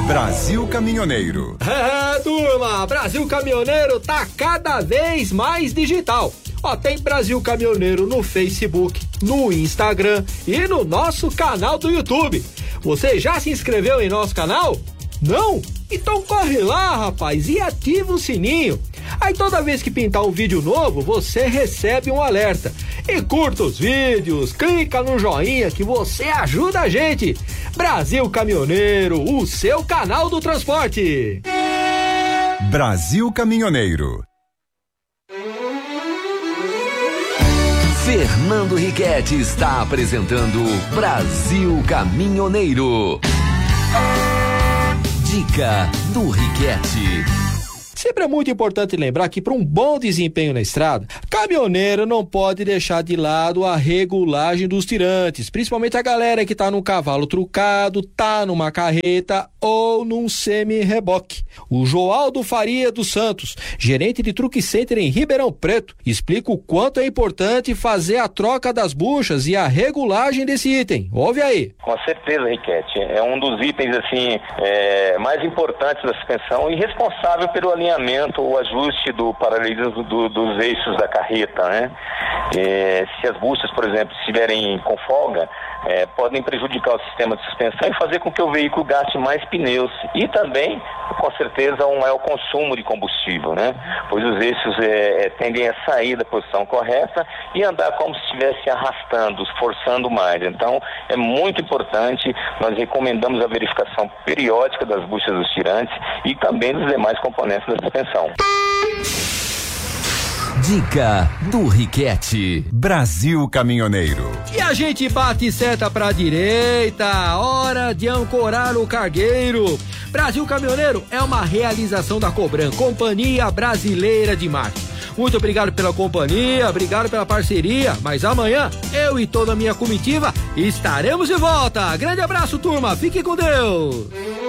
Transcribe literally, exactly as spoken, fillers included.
Brasil Caminhoneiro. É, turma, Brasil Caminhoneiro tá cada vez mais digital. Ó, tem Brasil Caminhoneiro no Facebook, no Instagram e no nosso canal do YouTube. Você já se inscreveu em nosso canal? Não? Então corre lá, rapaz, e ativa o sininho. Aí toda vez que pintar um vídeo novo, você recebe um alerta. E curta os vídeos, clica no joinha que você ajuda a gente. Brasil Caminhoneiro, o seu canal do transporte. Brasil Caminhoneiro. Fernando Riquetti está apresentando Brasil Caminhoneiro. Dica do Riquetti. Sempre é muito importante lembrar que para um bom desempenho na estrada, caminhoneiro não pode deixar de lado a regulagem dos tirantes, principalmente a galera que tá num cavalo trucado, tá numa carreta ou num semi-reboque. O Joaldo Faria dos Santos, gerente de Truque Center em Ribeirão Preto, explica o quanto é importante fazer a troca das buchas e a regulagem desse item. Ouve aí. Com certeza, Riquetti. É um dos itens assim é, mais importantes da suspensão e responsável pelo alinhamento ou ajuste do paralelismo do, dos eixos da carreta, né? É, se as buchas, por exemplo, estiverem com folga, é, podem prejudicar o sistema de suspensão e fazer com que o veículo gaste mais pneus e também, com certeza, um maior consumo de combustível, né? Pois os eixos é, é, tendem a sair da posição correta e andar como se estivesse arrastando, forçando mais. Então, é muito importante, nós recomendamos a verificação periódica das buchas dos tirantes e também dos demais componentes da suspensão. Dica do Riquetti. Brasil Caminhoneiro. E a gente bate seta pra direita, hora de ancorar o cargueiro. Brasil Caminhoneiro é uma realização da Cobran, Companhia Brasileira de Marketing. Muito obrigado pela companhia, obrigado pela parceria, mas amanhã eu e toda a minha comitiva estaremos de volta. Grande abraço, turma, fique com Deus.